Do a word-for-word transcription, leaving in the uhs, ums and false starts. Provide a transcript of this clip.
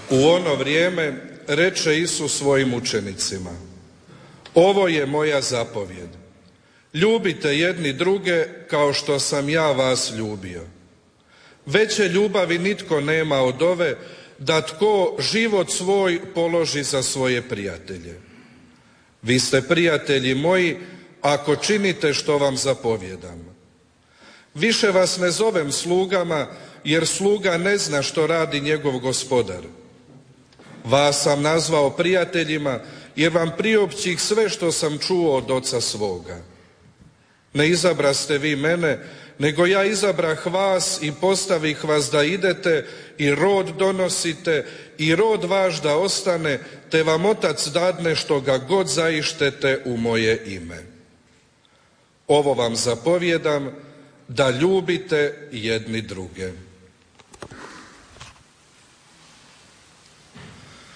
U ono vrijeme reče Isus svojim učenicima: ovo je moja zapovjed, ljubite jedni druge kao što sam ja vas ljubio. Veće ljubavi nitko nema od ove, da tko život svoj položi za svoje prijatelje. Vi ste prijatelji moji ako činite što vam zapovjedam. Više vas ne zovem slugama, jer sluga ne zna što radi njegov gospodar. Vas sam nazvao prijateljima, jer vam priopćih sve što sam čuo od oca svoga. Ne izabraste vi mene, nego ja izabrah vas i postavih vas da idete i rod donosite i rod vaš da ostane, te vam Otac dadne što ga god zaištete u moje ime. Ovo vam zapovjedam, da ljubite jedni druge.